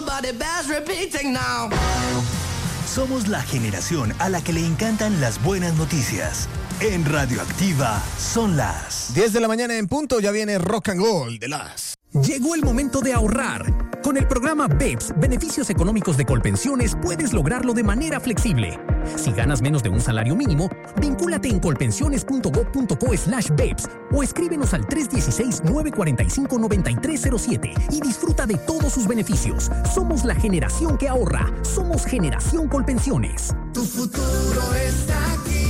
Nobody bears repeating now. Somos la generación a la que le encantan las buenas noticias. En Radioactiva son las 10 de la mañana en punto, ya viene Rock and Roll de las. Llegó el momento de ahorrar. Con el programa BEPS, Beneficios Económicos de Colpensiones, puedes lograrlo de manera flexible. Si ganas menos de un salario mínimo, vincúlate en colpensiones.gov.co/BEPS o escríbenos al 316-945-9307 y disfruta de todos sus beneficios. Somos la generación que ahorra. Somos Generación Colpensiones. Tu futuro está aquí.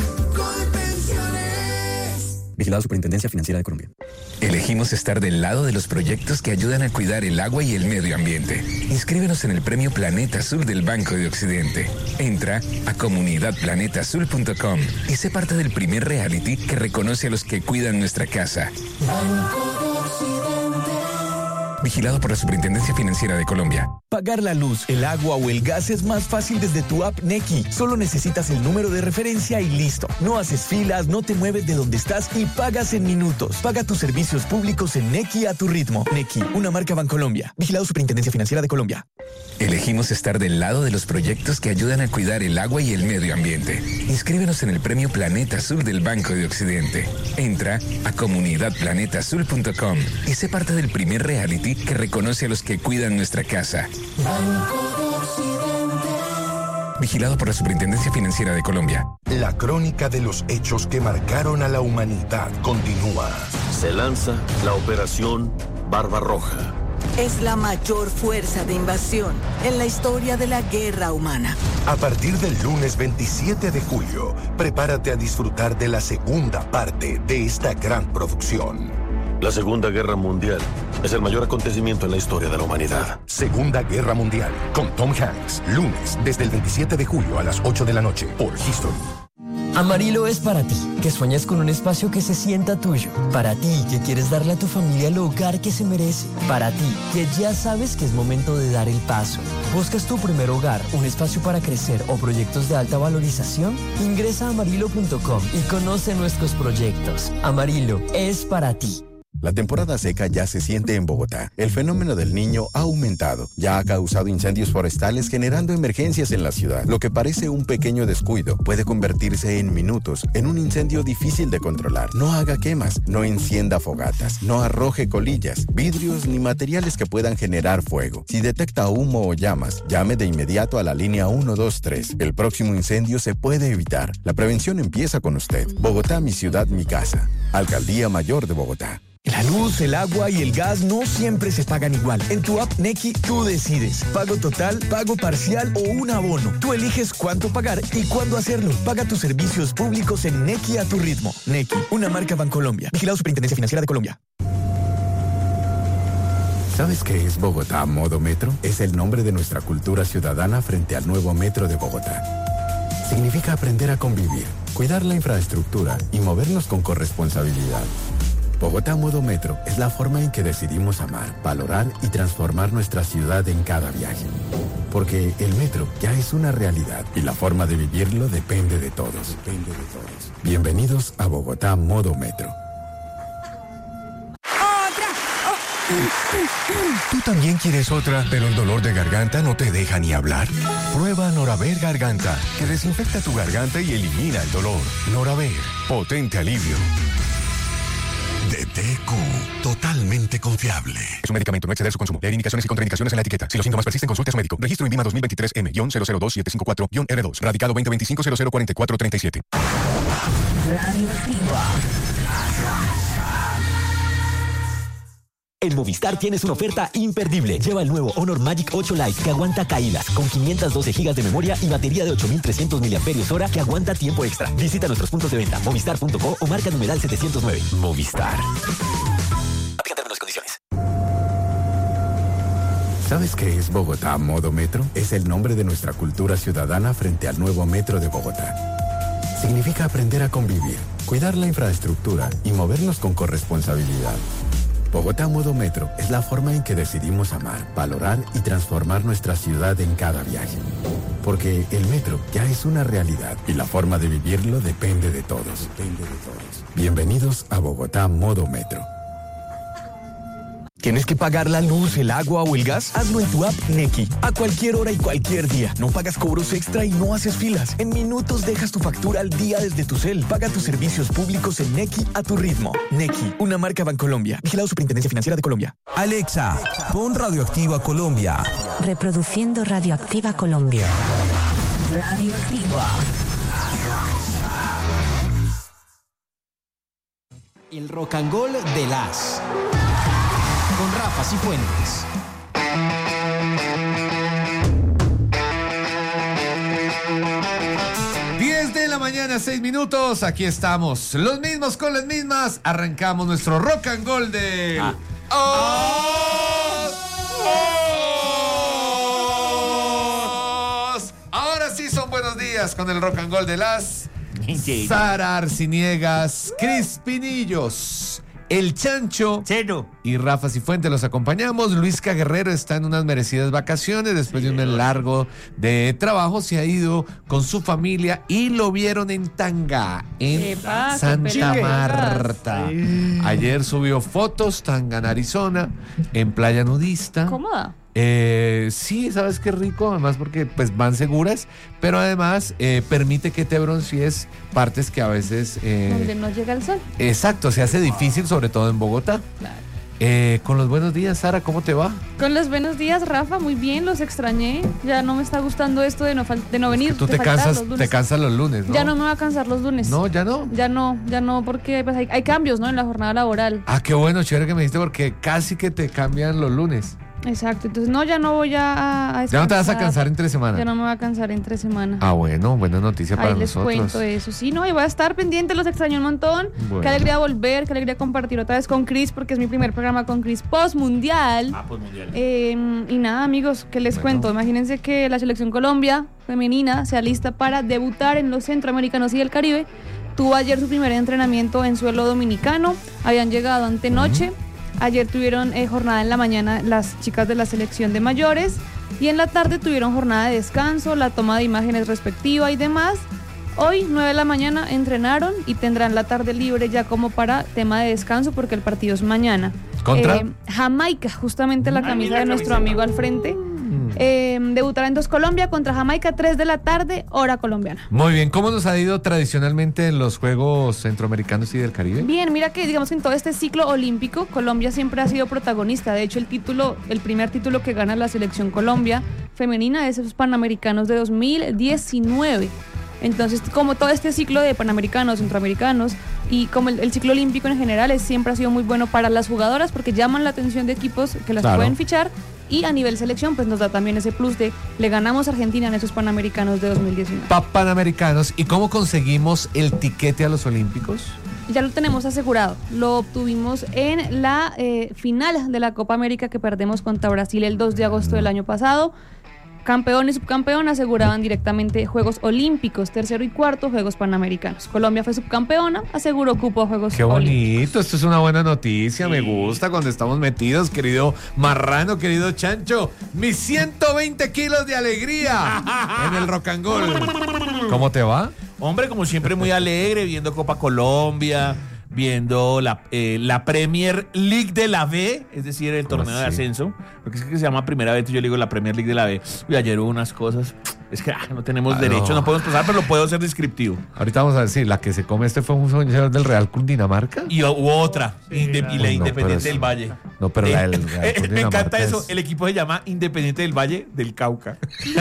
Vigilado Superintendencia Financiera de Colombia. Elegimos estar del lado de los proyectos que ayudan a cuidar el agua y el medio ambiente. Inscríbenos en el Premio Planeta Azul del Banco de Occidente. Entra a comunidadplanetaazul.com y sé parte del primer reality que reconoce a los que cuidan nuestra casa. Banco de Occidente. Vigilado por la Superintendencia Financiera de Colombia. Pagar la luz, el agua o el gas es más fácil desde tu app Nequi. Solo necesitas el número de referencia y listo. No haces filas, no te mueves de donde estás y pagas en minutos. Paga tus servicios públicos en Nequi a tu ritmo. Nequi, una marca Bancolombia. Vigilado Superintendencia Financiera de Colombia. Elegimos estar del lado de los proyectos que ayudan a cuidar el agua y el medio ambiente. Inscríbenos en el Premio Planeta Azul del Banco de Occidente. Entra a comunidadplanetaazul.com y sé parte del primer reality que reconoce a los que cuidan nuestra casa. Banco de Occidente. Vigilado por la Superintendencia Financiera de Colombia. La crónica de los hechos que marcaron a la humanidad continúa. Se lanza la Operación Barbarroja. Es la mayor fuerza de invasión en la historia de la guerra humana. A partir del lunes 27 de julio, prepárate a disfrutar de la segunda parte de esta gran producción. La Segunda Guerra Mundial es el mayor acontecimiento en la historia de la humanidad. Segunda Guerra Mundial, con Tom Hanks, lunes desde el 27 de julio a las 8 de la noche por History. Amarillo es para ti, que sueñas con un espacio que se sienta tuyo. Para ti, que quieres darle a tu familia el hogar que se merece. Para ti, que ya sabes que es momento de dar el paso. ¿Buscas tu primer hogar, un espacio para crecer o proyectos de alta valorización? Ingresa a amarillo.com y conoce nuestros proyectos. Amarillo es para ti. La temporada seca ya se siente en Bogotá. El fenómeno del Niño ha aumentado. Ya ha causado incendios forestales generando emergencias en la ciudad. Lo que parece un pequeño descuido puede convertirse en minutos en un incendio difícil de controlar. No haga quemas, no encienda fogatas, no arroje colillas, vidrios ni materiales que puedan generar fuego. Si detecta humo o llamas, llame de inmediato a la línea 123. El próximo incendio se puede evitar. La prevención empieza con usted. Bogotá, mi ciudad, mi casa. Alcaldía Mayor de Bogotá. La luz, el agua y el gas no siempre se pagan igual. En tu app Nequi, tú decides. Pago total, pago parcial o un abono. Tú eliges cuánto pagar y cuándo hacerlo. Paga tus servicios públicos en Nequi a tu ritmo. Nequi, una marca Bancolombia. Vigilado Superintendencia Financiera de Colombia. ¿Sabes qué es Bogotá Modo Metro? Es el nombre de nuestra cultura ciudadana frente al nuevo metro de Bogotá. Significa aprender a convivir, cuidar la infraestructura y movernos con corresponsabilidad. Bogotá Modo Metro es la forma en que decidimos amar, valorar y transformar nuestra ciudad en cada viaje. Porque el metro ya es una realidad y la forma de vivirlo depende de todos. Bienvenidos a Bogotá Modo Metro. ¿Tú también quieres otra, pero el dolor de garganta no te deja ni hablar? Prueba Noraver Garganta, que desinfecta tu garganta y elimina el dolor. Noraver, potente alivio. DTQ, totalmente confiable. Es un medicamento, no exceder su consumo. Leer indicaciones y contraindicaciones en la etiqueta. Si los síntomas persisten, consulte a su médico. Registro INVIMA 2023M-002754-R2. Radicado 2025-004437. En Movistar tienes una oferta imperdible. Lleva el nuevo Honor Magic 8 Lite que aguanta caídas, con 512 GB de memoria y batería de 8300 mAh que aguanta tiempo extra. Visita nuestros puntos de venta, movistar.co o marca numeral 709. Movistar. Aplica términos y condiciones. ¿Sabes qué es Bogotá Modo Metro? Es el nombre de nuestra cultura ciudadana frente al nuevo metro de Bogotá. Significa aprender a convivir, cuidar la infraestructura y movernos con corresponsabilidad. Bogotá Modo Metro es la forma en que decidimos amar, valorar y transformar nuestra ciudad en cada viaje. Porque el metro ya es una realidad y la forma de vivirlo depende de todos. Bienvenidos a Bogotá Modo Metro. ¿Tienes que pagar la luz, el agua o el gas? Hazlo en tu app Nequi. A cualquier hora y cualquier día. No pagas cobros extra y no haces filas. En minutos dejas tu factura al día desde tu cel. Paga tus servicios públicos en Nequi a tu ritmo. Nequi, una marca Bancolombia. Vigilado Superintendencia Financiera de Colombia. Alexa, pon Radioactiva Colombia. Reproduciendo Radioactiva Colombia. Radioactiva. El Rock and Roll de las. Con Rafa Cifuentes. Mañana 6 minutos, aquí estamos, los mismos con las mismas, arrancamos nuestro Rock and Roll de... Ahora sí son buenos días con el Rock and Roll de las... Sara Arciniegas, Cris Pinillos, El Chancho y Rafa Cifuentes los acompañamos. Luisca Guerrero está en unas merecidas vacaciones después de un mes largo de trabajo. Se ha ido con su familia y lo vieron en Tanga, en Santa Marta. Ayer subió fotos, Tanga en Arizona, en playa nudista. ¿Cómoda? Sí, sabes qué rico, además porque pues van seguras, pero además permite que te broncees partes que a veces donde no llega el sol. Exacto, se hace difícil, sobre todo en Bogotá. Claro. Con los buenos días, Sara, ¿cómo te va? Con los buenos días, Rafa, muy bien, los extrañé. Ya no me está gustando esto de no venir. Es que tú te cansas los lunes, ¿no? Ya no me va a cansar los lunes. No, ya no. Ya no, porque pues, hay cambios, ¿no? En la jornada laboral. Ah, qué bueno, chévere que me dijiste, porque casi que te cambian los lunes. Exacto, entonces no, ya no voy a descansar. ¿Ya no te vas a cansar entre semana? Ya no me voy a cansar entre semana. Ah, bueno, buena noticia para ahí nosotros. Les cuento eso, sí, no, y voy a estar pendiente, los extraño un montón. Bueno. Qué alegría volver, qué alegría compartir otra vez con Cris, porque es mi primer programa con Cris post-mundial. Post-mundial. Y nada, amigos, ¿qué les cuento? Imagínense que la Selección Colombia femenina se alista para debutar en los Centroamericanos y del Caribe. Tuvo ayer su primer entrenamiento en suelo dominicano, habían llegado antenoche. Ayer tuvieron jornada en la mañana las chicas de la selección de mayores y en la tarde tuvieron jornada de descanso, la toma de imágenes respectiva y demás. Hoy, 9 de la mañana, entrenaron y tendrán la tarde libre ya como para tema de descanso porque el partido es mañana. ¿Contra? Jamaica, justamente la camisa de nuestro amigo al frente. Debutará entonces Colombia contra Jamaica, 3 de la tarde, hora colombiana. Muy bien, ¿cómo nos ha ido tradicionalmente en los Juegos Centroamericanos y del Caribe? Bien, mira que digamos que en todo este ciclo olímpico Colombia siempre ha sido protagonista. De hecho, el primer título que gana la selección Colombia femenina es esos Panamericanos de 2019. Entonces, como todo este ciclo de Panamericanos, Centroamericanos y como el ciclo olímpico en general siempre ha sido muy bueno para las jugadoras porque llaman la atención de equipos que las pueden fichar. Y a nivel selección, pues nos da también ese plus de le ganamos a Argentina en esos Panamericanos de 2019. Panamericanos. ¿Y cómo conseguimos el tiquete a los Olímpicos? Ya lo tenemos asegurado. Lo obtuvimos en la final de la Copa América que perdemos contra Brasil el 2 de agosto del año pasado. Campeón y subcampeón aseguraban directamente Juegos Olímpicos, tercero y cuarto Juegos Panamericanos. Colombia fue subcampeona, aseguró cupo a Juegos Olímpicos. Qué bonito, Olímpicos. Esto es una buena noticia, me gusta cuando estamos metidos, querido Marrano, querido Chancho. Mis 120 kilos de alegría en el Rock and Roll. ¿Cómo te va? Hombre, como siempre muy alegre, viendo Copa Colombia, viendo la Premier League de la B, es decir, el torneo de ascenso, porque es que se llama Primera B, yo le digo la Premier League de la B. Y ayer hubo unas cosas, es que no tenemos derecho, no podemos pasar, pero lo puedo hacer descriptivo. Ahorita vamos a decir, la que se come fue un señor del Real Cundinamarca. Y hubo otra, la Independiente del Valle. No, pero la del Real Cundinamarca me encanta eso, el equipo se llama Independiente del Valle del Cauca.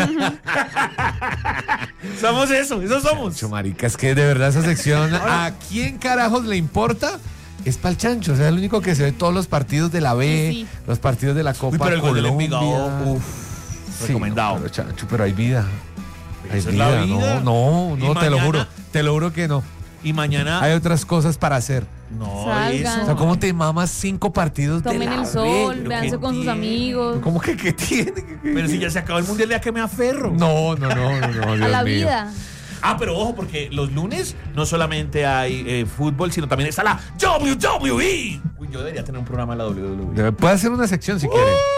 Somos eso somos. Marica, es que de verdad esa sección, ¿a quién carajos le importa? Es para el Chancho, o sea, es el único que se ve todos los partidos de la B, los partidos de la Copa pero el Colombia. Recomendado. No, pero Chancho, pero hay vida. Hay ¿Eso vida, es la vida? No, te lo juro que no. Y mañana hay otras cosas para hacer. No, salgan. O sea, ¿cómo te mamas 5 partidos Tomen de la el sol, véanse con sus amigos. ¿Cómo que qué tiene? Pero si ya se acabó el mundial, ¿ya que me aferro? No, Dios a la mío. vida. Ah, pero ojo, porque los lunes no solamente hay fútbol, sino también está la WWE. Uy, yo debería tener un programa de la WWE. Puede hacer una sección si quiere.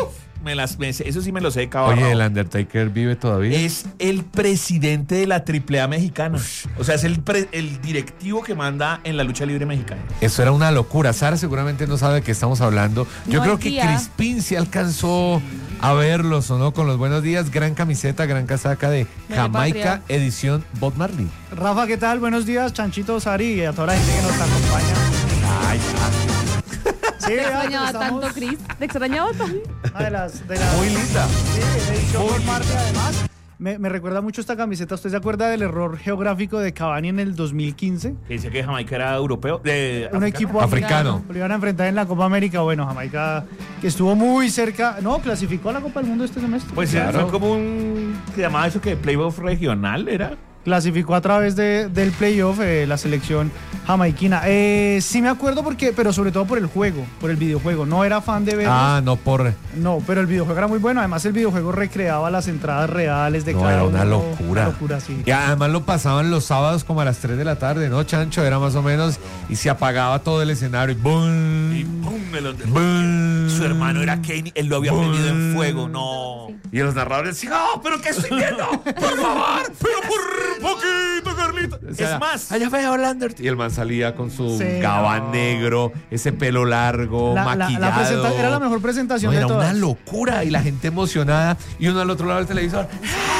eso sí me lo sé de cabo. Oye, ¿el Undertaker vive todavía? Es el presidente de la AAA mexicana. O sea, es el directivo que manda en la lucha libre mexicana. Eso era una locura. Sara seguramente no sabe de qué estamos hablando. Yo creo que tía. Crispín sí alcanzó a verlos, ¿o no? Con los buenos días, gran camiseta, gran casaca de Jamaica, edición Bob Marley. Rafa, ¿qué tal? Buenos días, Chanchito, Sari y a toda la gente que nos acompaña. Ay, sí, te extrañaba tanto, Cris. Te extrañaba tanto. Muy linda. Sí, edición Bob Marley, además. Me recuerda mucho esta camiseta. ¿Usted se acuerda del error geográfico de Cavani en el 2015? Que decía que Jamaica era europeo. Un equipo africano. Lo iban a enfrentar en la Copa América. Bueno, Jamaica, que estuvo muy cerca. No, clasificó a la Copa del Mundo este semestre. Pues claro. Fue como se llamaba eso que playoff regional, ¿era? Clasificó a través del playoff la selección jamaiquina. Sí me acuerdo pero sobre todo por el juego, por el videojuego. No era fan de verlo. No, pero el videojuego era muy bueno. Además, el videojuego recreaba las entradas reales de cada uno. Era una locura. Una locura, sí. Y además lo pasaban los sábados como a las 3 de la tarde, ¿no, Chancho? Era más o menos, y se apagaba todo el escenario y ¡bum! Y ¡pum! ¡Bum! Su hermano era Kane, él lo había prendido en fuego, no. Y los narradores decían, ¡oh, pero qué estoy viendo! ¡Por favor! ¡Pero por poquito, Carlito! O sea, es más, allá veo a Landert. Y el man salía con su gabán negro, ese pelo largo, maquillado. Era la mejor presentación de todas. Era una locura y la gente emocionada y uno al otro lado del televisor.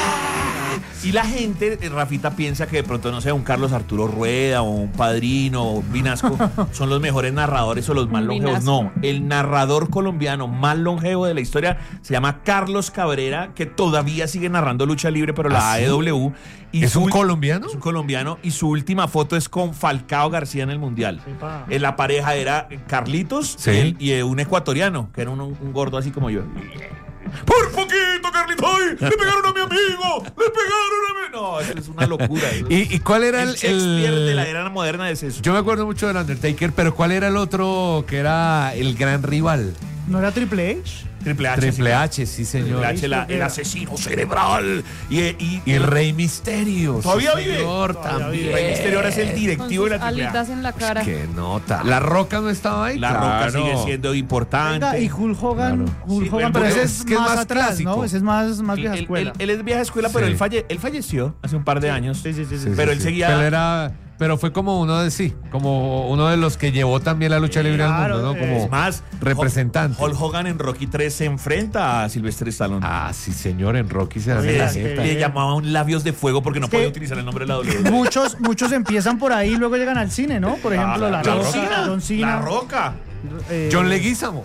Y la gente, Rafita, piensa que de pronto, no sé, un Carlos Arturo Rueda o un Padrino o un Vinasco son los mejores narradores o los más longevos. No, el narrador colombiano más longevo de la historia se llama Carlos Cabrera, que todavía sigue narrando lucha libre, pero la AEW. Y ¿Es un colombiano? Es un colombiano y su última foto es con Falcao García en el Mundial. La pareja era Carlitos y un ecuatoriano, que era un gordo así como yo. ¡Por poquito, Carlitos! ¡Ay! ¡Le pegaron a mi amigo! ¡Le pegaron a mi... No, eso es una locura. ¿Y cuál era el Shakespeare de la era moderna? Es eso. Yo me acuerdo mucho del Undertaker, pero ¿cuál era el otro que era el gran rival? ¿No era Triple H? Triple H, sí, señor. Triple H, el asesino cerebral. Y el Rey Misterio. ¿Todavía vive? También. Rey Misterio ahora es el directivo de la Triple H. Alitas en la cara. Qué nota. ¿La Roca no estaba ahí? La Roca sigue siendo importante. Venga, y Hulk Hogan, pero ese es más atrás, clásico, ¿no? Ese es más vieja escuela. Él es vieja escuela, pero él falleció hace un par de años. Sí. Pero él seguía... Pero fue como uno de los que llevó también la lucha libre al mundo, ¿no? Como es más, representante. Hulk Hogan en Rocky 3 se enfrenta a Sylvester Stallone. Ah, sí, señor, en Rocky se hace la jeta. Le llamaban labios de fuego porque no podía utilizar el nombre de la WWE. Muchos empiezan por ahí y luego llegan al cine, ¿no? Por ejemplo, John Cena. La Roca. John Leguizamo.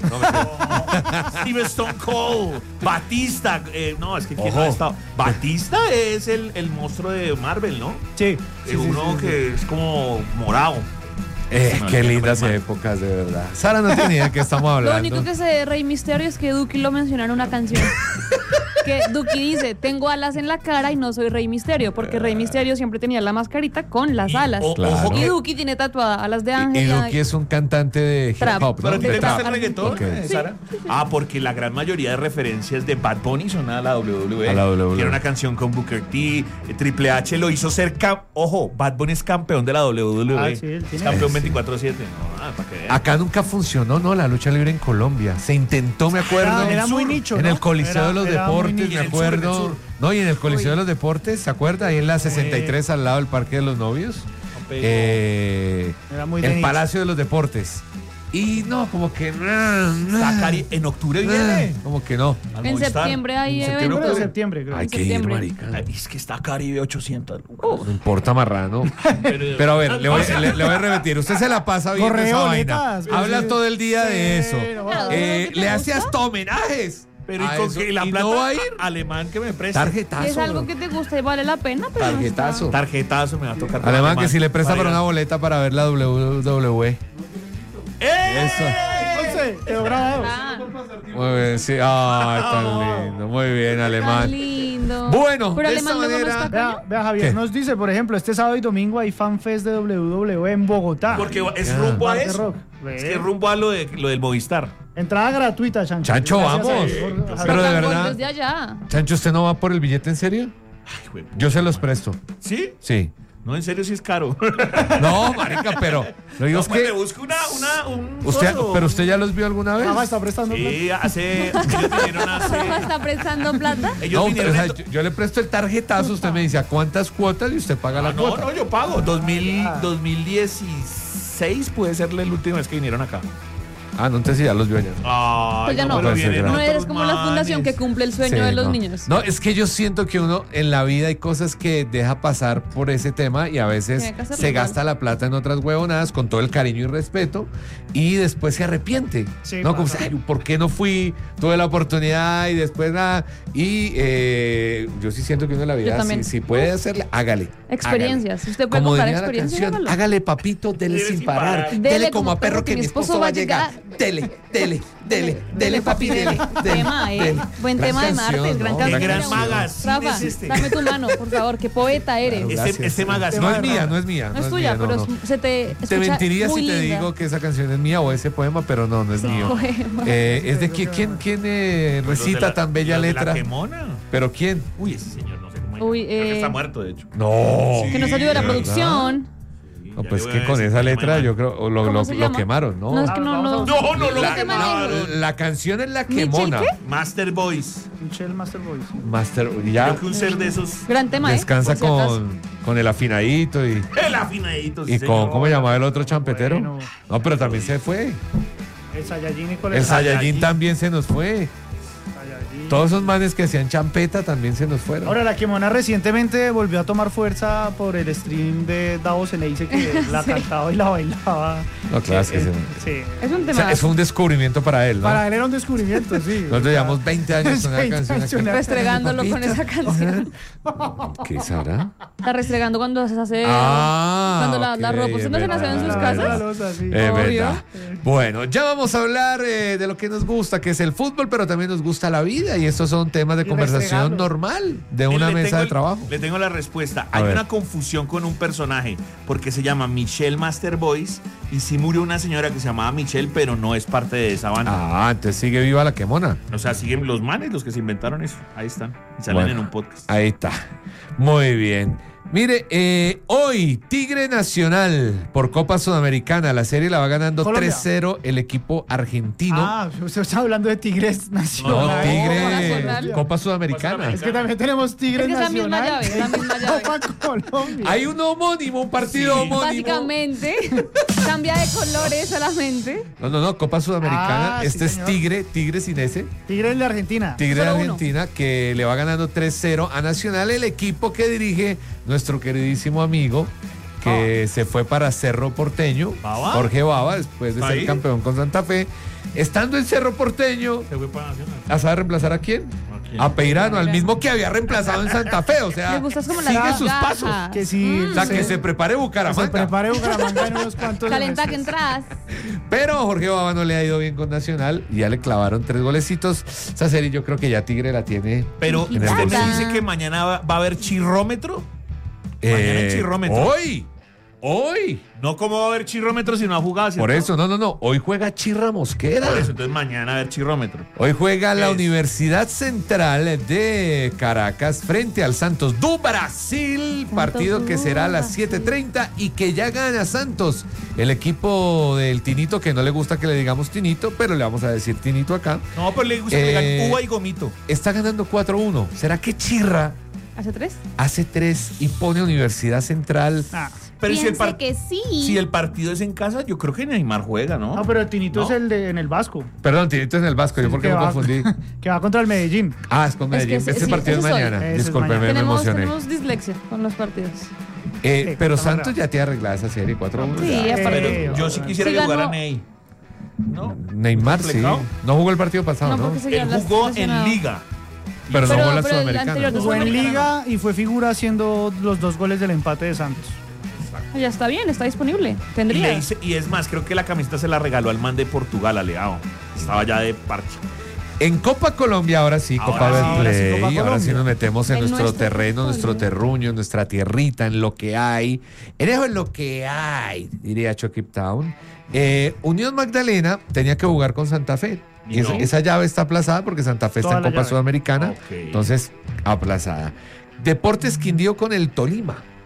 Steve Stone Cold. Batista. No, es que ¿quién ha estado? Batista es el monstruo de Marvel, ¿no? Sí. Uno que es como morado. Qué lindas épocas, de verdad. Sara no tiene idea de qué estamos hablando. Lo único que sé de Rey Misterio es que Duki lo menciona en una canción. Que Duki dice, tengo alas en la cara y no soy Rey Misterio, porque Rey Misterio siempre tenía la mascarita con las alas. Claro. Y Duki tiene tatuada alas de ángel. Y Duki es un cantante de hip hop, ¿no? ¿Pero te gusta el reggaetón, Okay. Sara? Porque la gran mayoría de referencias de Bad Bunny son a la WWE. Que era una canción con Booker T. Triple H lo hizo ser... Ojo, Bad Bunny es campeón de la WWE. Sí, él es campeón 24/7. ¿para qué? Acá nunca funcionó, ¿no? La lucha libre en Colombia. Se intentó, me acuerdo. Era muy nicho, en ¿no? el Coliseo de los Deportes, me acuerdo. No, y en el Coliseo de los Deportes, ¿se acuerda? Ahí en la 63, al lado del Parque de los Novios. Era muy el Palacio de los Deportes. Y no, como que en octubre viene. Como que no. En septiembre hay eventos. En septiembre, creo. Hay que ir, marica. Es que está Caribe 800. No importa, marrano. Pero a ver, le voy a repetir. Usted se la pasa viendo esa vaina. Habla todo el día de eso. Le hace hasta homenajes. Pero y con que la plata no va a ir alemán que me presta. Tarjetazo. Es algo que te gusta y vale la pena, pero tarjetazo. Tarjetazo me va a tocar. Alemán que si le presta para una boleta para ver la WWE. Eso. Entonces, quedó grabado. Muy bien, sí. Ay, tan lindo. Muy bien, Alemán. Tan lindo. Bueno, pero de Alemán esta luego manera. no está Vea, Javier, nos dice, por ejemplo, este sábado y domingo hay FanFest de WWE en Bogotá. Porque es rumbo a eso. Es que rumbo a lo del Movistar. Entrada gratuita, Chancho. Chancho, vamos. Pero de verdad. Desde allá. Chancho, ¿usted no va por el billete en serio? Ay, güey, yo se los presto. ¿Sí? Sí. No, en serio sí es caro. No, marica, pero lo digo es pues que me busco un usted, coso. pero usted ya los vio alguna vez. Rafa está prestando Sí, ellos vinieron hace... ¿Está prestando plata? Ellos No, vinieron o sea, yo le presto el tarjetazo, usted me dice a cuántas cuotas y usted paga la No, cuota. no, yo pago. 2016 puede ser la última vez que vinieron acá. Ah, no, entonces sí, ya los vio allá. Pues ya no, pero vienen no eres otros como la fundación que cumple el sueño Sí, de los no. niños. No, es que yo siento que uno en la vida hay cosas que deja pasar por ese tema y a veces Tiene que hacerlo, se ¿no? gasta la plata en otras huevonadas con todo el cariño y respeto y después se arrepiente. Sí, ¿No? Como, pasa. "Ay, ¿por qué no fui? Tuve la oportunidad y después nada. Y yo sí siento que uno en la vida, también. si puede hacerle, hágale. Experiencias. Si usted puede Como contar diría la experiencias, canción, hágalo. hágale papito, dele sin parar. Dele como a perro que mi esposo va a llegar. Dele papi, dele. Tema, buen Gran tema de canción, martes, gran ¿no? canción. Gran magazine Rafa, es este. dame tu mano, por favor, qué poeta eres. Este magazine. No es mía, no es mía. No es tuya, mía, pero no. se te escucha Te mentiría muy si te linda. digo que esa canción es mía o ese poema, pero no, no es mío. Poema. Es de quién recita tan bella los de letra. La Quemona. ¿Pero quién? Uy, ese señor no sé cómo es. Uy, Creo que está muerto, de hecho. No. Que nos ayude la ¿De producción. No, ya pues yo que voy a con decir esa que letra me yo creo lo ¿Cómo se llama? quemaron, ¿no? No, es que no. No, ¿Qué tema es? La canción es La ¿Michel Quemona. qué? Master Boys. Michelle Master Boys. Master, ya Creo que un ser de esos. Gran tema, descansa Por si acaso. con el afinadito y El afinadito. sí, con, señor. ¿cómo llamaba el otro champetero? Bueno. No, pero también se fue. El Saiyajin y con El Saiyajin también se nos fue. Saiyajin. Todos esos manes que hacían champeta también se nos fueron. Ahora, la Quemona recientemente volvió a tomar fuerza por el stream de Davos en dice que la cantaba y la bailaba. No, claro, es que Sí. Es un o tema. sea, es un descubrimiento para él, ¿no? Para él era un descubrimiento, sí. Nosotros llevamos 20 años con una 20 canción aquí. años. Restregándolo con esa canción. ¿Qué Sara? Está restregando cuando se hace. Ah, cuando la ok, ropa. ¿Usted no se la hace en sus verdad. casas? Sí. Es Obvio. verdad. Bueno, ya vamos a hablar de lo que nos gusta, que es el fútbol, pero también nos gusta la vida y estos son temas de Y conversación restregarlos. normal de Mire, una le mesa tengo de el- trabajo. Le tengo la respuesta. A Hay ver. una confusión con un personaje porque se llama Michelle Master Boys y sí murió una señora que se llamaba Michelle, pero no es parte de esa banda. Ah, entonces sigue viva la Quemona. O sea, siguen los manes, los que se inventaron eso. Ahí están. Y salen Bueno, en un podcast. Ahí está. Muy bien. Mire, hoy Tigre Nacional por Copa Sudamericana. La serie la va ganando Colombia. 3-0 el equipo argentino. Ah, usted está hablando de Tigres no, Nacional. Tigre Nacional. Copa Sudamericana. Es que también tenemos Tigres Es que es la misma Nacional. llave, la misma llave. Copa Colombia. Hay un homónimo, un partido homónimo. Básicamente, cambia de colores solamente. No, Copa Sudamericana. Ah, este sí, es señor. Tigre sin ese. Tigres de Argentina. Tigre de Solo uno. Argentina que le va ganando 3-0 a Nacional, el equipo que dirige nuestro queridísimo amigo que se fue para Cerro Porteño, ¿Baba? Jorge Baba, después de ¿Está ser ahí? campeón con Santa Fe. Estando en Cerro Porteño, Se fue para Nacional. ¿a saber reemplazar a quién? A Peirano, al mismo que había reemplazado en Santa Fe. O sea, Me gustas como la sigue sus gaja. pasos. Que sí. O sea, que se prepare que se Bucaramanga. prepare Bucaramanga en unos cuantos Calenta que meses. entras. Pero a Jorge Baba no le ha ido bien con Nacional y ya le clavaron 3 golecitos. Esa serie yo creo que ya Tigre la tiene. Pero En el usted me bolsillo. dice que mañana va a haber chirrómetro. Mañana hay chirrómetro. Hoy. No como va a haber chirrómetro si no ha jugado. ¿cierto? Por eso, no. Hoy juega Chirra Mosquera. Por eso, entonces mañana va a haber chirrómetro. Hoy juega la Es. Universidad Central de Caracas frente al Santos do Brasil. Partido que será a las 7:30 y que ya gana Santos. El equipo del Tinito, que no le gusta que le digamos Tinito, pero le vamos a decir Tinito acá. No, pero le gusta que le digan uva y gomito. Está ganando 4-1. ¿Será que Chirra ¿Hace 3? hace 3 y pone Universidad Central? Pero si el, que sí. si el partido es en casa, yo creo que Neymar juega, ¿no? No, pero el Tinito ¿No? es el de en el Vasco. Perdón, Tinito es en el Vasco. ¿Yo por qué que me va- confundí? Que va contra el Medellín. Ah, es con Medellín. Es que Este sí, partido es ese soy. mañana. Ese es Discúlpeme, me emocioné. Tenemos dislexia con los partidos. Sí, Pero está Santos bravo. ya tiene arreglada esa serie 4-1. Sí, Ya. aparte. Pero yo sí quisiera Sí que jugara ganó. Ney. ¿No? Neymar sí. ¿Complicado? No jugó el partido pasado, No, ¿no? porque seguía Él jugó en lesionado. Liga. Pero no Pero- jugó la pero el Sudamericana. anterior Jugó en Sudamericana Liga y fue figura haciendo los 2 goles del empate de Santos. Ya está bien, está disponible. Y, Tendría. y es más, creo que la camiseta se la regaló al man de Portugal, a Leao. Estaba ya de parche. En Copa Colombia, ahora sí, Ahora Copa sí, Betplay. ahora sí, Copa Ahora sí Colombia. nos metemos en En nuestro nuestro terreno, nuestro territorio. terruño, en nuestra tierrita, en lo que hay. En eso es lo que hay, diría Chucky Town. Unión Magdalena tenía que jugar con Santa Fe. Y no. Esa llave está aplazada porque Santa Fe Toda está en la Copa llave. Sudamericana. Ok. Entonces, aplazada. Deportes Quindío con el Tolima.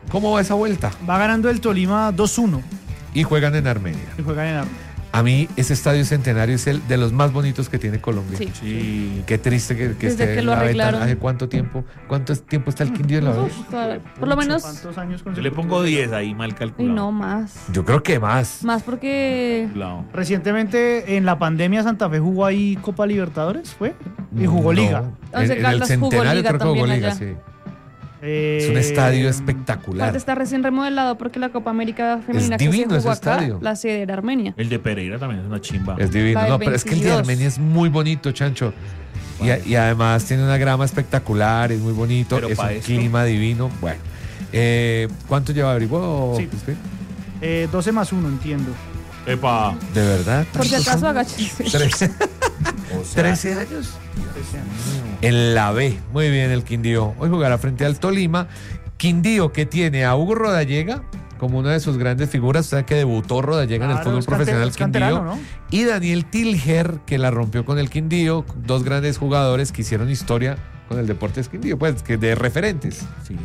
¿Cómo va esa vuelta? Va ganando el Tolima 2-1. Y juegan en Armenia. Y juegan en Armenia. A mí ese estadio Centenario es el de los más bonitos que tiene Colombia. Sí. Qué triste que Desde esté que en lo la beta. arreglaron. ¿Hace cuánto tiempo? ¿Cuánto tiempo está el Quindío en la B? Por lo menos. ¿Cuántos años Yo le pongo 10 ahí, mal Y calculado. no más. Yo creo que más. Más porque. Recientemente en la pandemia Santa Fe jugó ahí Copa Libertadores, ¿fue? Y jugó Liga. Once En el Caldas jugó Centenario Liga creo que jugó también Liga, allá. sí. Es un estadio espectacular. Aparte está recién remodelado porque la Copa América Femenina que divino se ese jugó acá, estadio. la sede era Armenia. El de Pereira también es una chimba. Es divino. La del No, pero es que el de 22. Armenia es muy bonito, Chancho. Y además tiene una grama espectacular, es muy bonito, Pero es pa' un esto. clima divino. Bueno, ¿cuánto lleva averiguado? Sí. 12+1, entiendo. Epa. ¿De verdad? Por si acaso agáchese. 13 años. En la B. Muy bien el Quindío. Hoy jugará frente al Tolima. Quindío que tiene a Hugo Rodallega como una de sus grandes figuras. O sea que debutó Rodallega en el Claro, fútbol es profesional es canterano, Quindío. ¿no? Y Daniel Tilger, que la rompió con el Quindío. Dos grandes jugadores que hicieron historia con el Deportes Quindío. Pues que de referentes. Sí.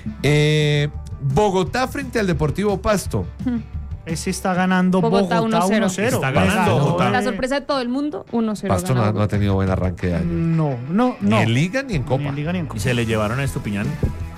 Bogotá frente al Deportivo Pasto. Ese está ganando Bogotá 1-0. Está ganando Bogotá. La sorpresa de todo el mundo, 1-0. Pasto gana no ha tenido buen arranque de año. No. Ni en Liga ni en Copa. Ni en Liga ni en Copa. Y se le llevaron a Estupiñán.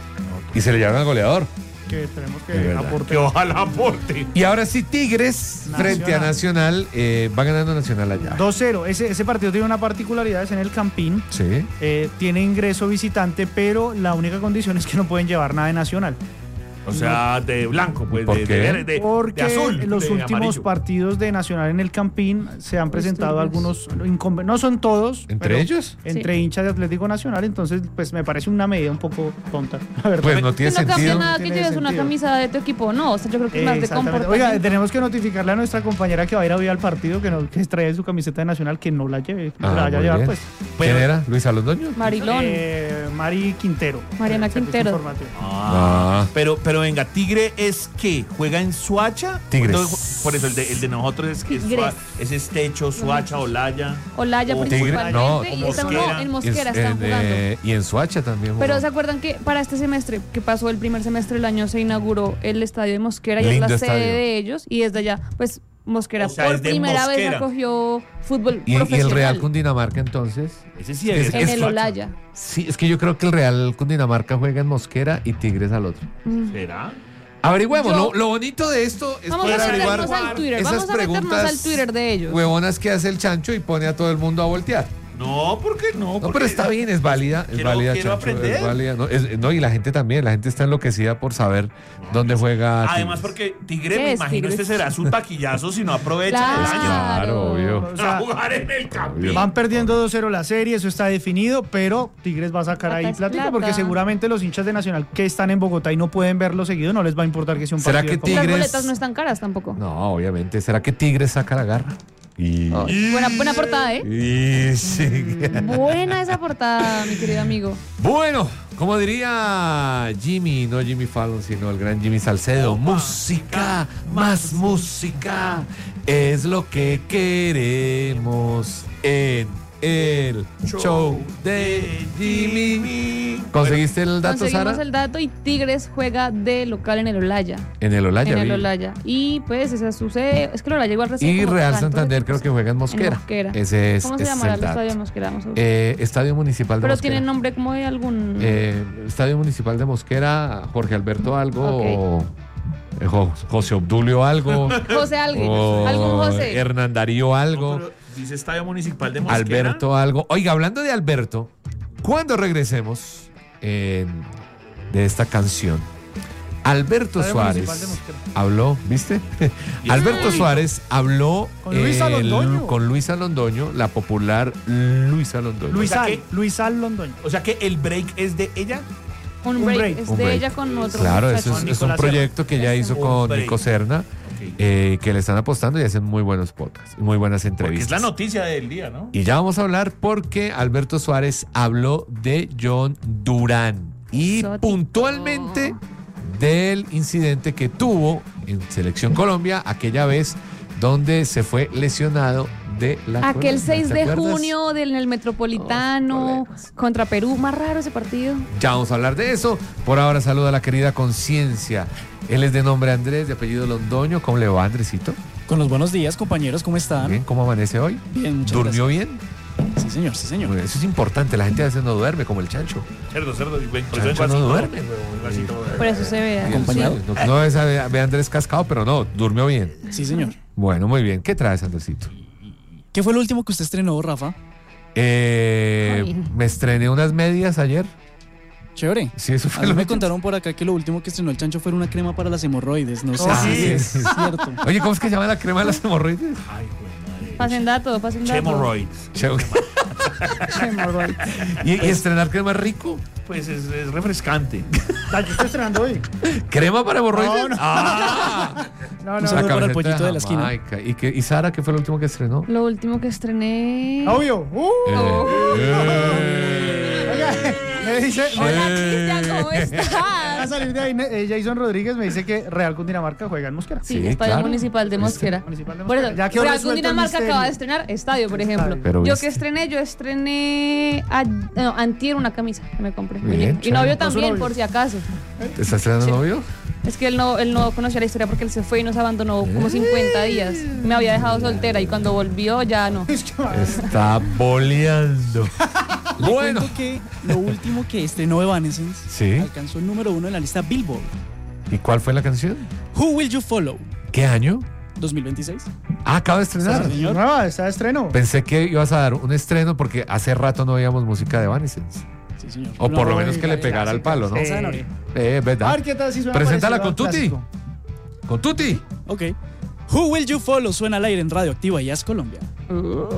Y se le llevaron al goleador. Que esperemos De que verdad. aporte. Que ojalá aporte. Y ahora sí, Tigres frente a Nacional. Va ganando Nacional allá. 2-0. Ese partido tiene una particularidad, es en el Campín. Sí. Tiene ingreso visitante, pero la única condición es que no pueden llevar nada de Nacional. O sea, de blanco, pues. ¿Por de, qué? de verde, Porque de azul. en los de últimos amarillo. partidos de Nacional en el Campín se han presentado algunos inconvenientes. No son todos. ¿Entre pero ellos? Entre hinchas de Atlético Nacional. Entonces, pues me parece una medida un poco tonta. La verdad. Pues no tiene Que no cambia sentido. nada que Tiene lleves una sentido. camisa de tu equipo. No, o sea, yo creo que es más de Exactamente. comportamiento. Oiga, tenemos que notificarle a nuestra compañera que va a ir a ver al partido que trae su camiseta de Nacional, que no la lleve, que la vaya a muy llevar bien. pues. ¿Quién era? ¿Luisa Londoño? Marilón. Mari Quintero. Mariana El servicio Quintero. informativo. Pero venga, Tigre es que juega en Suacha. Tigres. Entonces, por eso el de nosotros es que es, Tigres. es Estecho, Suacha, Olaya. Olaya O principalmente. no, y o está uno Mosquera. en Mosquera están jugando. Y en Suacha también. Pero jugó. ¿se acuerdan que para este semestre que pasó el primer semestre del año se inauguró el estadio de Mosquera y es Lindo la sede estadio. de ellos? Y desde allá, pues Mosquera O sea, por es de primera vez Mosquera. acogió fútbol ¿Y el profesional. Real Cundinamarca entonces? Ese sí Es- en es el Suacha. Olaya. Sí, es que yo creo que el Real Cundinamarca juega en Mosquera y Tigres al otro. ¿Será? Averigüemos. Yo- Lo bonito de esto es Vamos poder a averiguar meternos al Twitter. esas Vamos a meternos preguntas al Twitter de ellos. huevonas que hace el Chancho y pone a todo el mundo a voltear. No, ¿por qué no? No, Porque pero está bien, es válida, es quiero- válida, quiero Chancho, aprender. es válida. No, y la gente también, la gente está enloquecida por saber dónde juega. Además, Tigres. porque Tigre, ¿Qué me es imagino, Tigres? este será su taquillazo si no aprovecha el año. Claro, obvio. O sea, A jugar en el Campín. van perdiendo 2-0 la serie, eso está definido, pero Tigres va a sacar ahí Plata es plática plata. porque seguramente los hinchas de Nacional que están en Bogotá y no pueden verlo seguido, no les va a importar que sea un ¿Será partido. que de Las Copa. Tigres- boletas no están caras tampoco. No, obviamente. ¿Será que Tigres saca la garra? Y... Buena portada, ¿eh? y sí. Buena esa portada, mi querido amigo. Bueno, como diría Jimmy, no Jimmy Fallon, sino el gran Jimmy Salcedo, música, más música, es lo que queremos en el show de Jimmy. ¿Conseguiste el dato, Conseguimos Sara? el dato y Tigres juega de local en el Olaya. En el Olaya. En el vi. Olaya. Y pues esa sucede. Es que el Olaya igual recibe. Y como Real tantos Santander equipos. creo que juega en Mosquera. En Mosquera. Ese es, ¿Cómo se ese es llamará el el estadio de dato. Mosquera? Vamos a buscar. Estadio Municipal de Pero Mosquera. tiene nombre como de algún. Estadio Municipal de Mosquera, Jorge Alberto algo, Ok. o José Obdulio algo, José algo. o Algún José. Hernán Darío algo, Pero dice Estadio Municipal de Mosquera. Alberto algo. Oiga, hablando de Alberto, cuando regresemos de esta canción, Alberto Estadio Suárez Municipal de Mosquera. habló, ¿viste? Alberto Suárez habló Con Luisa Londoño. con Luisa Londoño, la popular Luisa Londoño. Luisal Londoño. O sea que el break es de ella. Un break. Es Un de break. ella con otro. Claro, muchacho. eso es un proyecto que ella hizo Un con break. Nico Serna, que le están apostando y hacen muy buenos podcasts, muy buenas Porque es entrevistas. la noticia del día, ¿no? Y ya vamos a hablar porque Alberto Suárez habló de John Durán y Exótico. puntualmente del incidente que tuvo en Selección Colombia aquella vez donde se fue lesionado de la Aquel Colombia. 6 ¿Te de acuerdas? junio en el Metropolitano contra Perú. Más raro ese partido. Ya vamos a hablar de eso. Por ahora saluda a la querida Conciencia. Él es de nombre Andrés, de apellido Londoño. ¿Cómo le va, Andresito? Con los buenos días, compañeros, ¿cómo están? Bien, ¿cómo amanece hoy? Bien, muchas ¿Durmió gracias. bien? Sí, señor, sí, señor. Bueno, eso es importante. La gente a veces no duerme, como el chancho. Cerdo. Chancho no duerme. Por eso se ve. ¿Acompañado? Sí, no es ve a Andrés cascado, pero no, durmió bien. Sí, señor. Bueno, muy bien. ¿Qué traes, Andresito? ¿Qué fue lo último que usted estrenó, Rafa? Me estrené unas medias ayer. Chévere. Sí, eso fue A mí lo me último. contaron por acá que lo último que estrenó el chancho fue una crema para las hemorroides. No sé Ah, si sí. es cierto. Oye, ¿cómo es que se llama la crema de las hemorroides? Pasen dato, pasen dato. Hemorrhoids. Hemorrhoids. ¿Y estrenar crema rico? Pues es refrescante. Yo estoy estrenando hoy. ¿Crema para hemorroides? No, no. ¡Ah! No, Un no. saludo para el camiseta pollito de la esquina. Jamaica. ¿Y Sara, qué fue lo último que estrenó? Lo último que estrené. Obvio. Oiga, me dice. Hola, Cristian, ¿cómo estás? A salir de ahí, Jason Rodríguez me dice que Real Cundinamarca juega en Mosquera. Sí, Estadio Municipal de Mosquera. Municipal de Por Mosquera. eso, Ya quedó Real resuelto el Cundinamarca misterio. acaba de estrenar estadio, por ejemplo. Pero Yo viste. que estrené antier una camisa que me compré. Bien, Y novio chévere. también, novio? por si acaso. ¿Te estás estrenando Sí. novio? Es que él no conocía la historia porque él se fue y nos abandonó como 50 días. Me había dejado soltera y cuando volvió ya no. Está boleando. Le Bueno. cuento que lo último que estrenó Evanescence Sí. alcanzó el número 1 en la lista Billboard. ¿Y cuál fue la canción? Who Will You Follow? ¿Qué año? 2026. Ah, acaba de estrenar. Sí, señor. Nueva, está de estreno. Pensé que ibas a dar un estreno porque hace rato no veíamos música de Evanescence. Sí, señor. O por lo No, menos que le la pegara al clásica, palo, ¿no? sí. Esa no haría. ¿Verdad? A ver qué tal si suena Preséntala con parecido al Tuti. clásico. Con Tuti. Ok. Who Will You Follow suena al aire en Radioactiva y Jazz Colombia.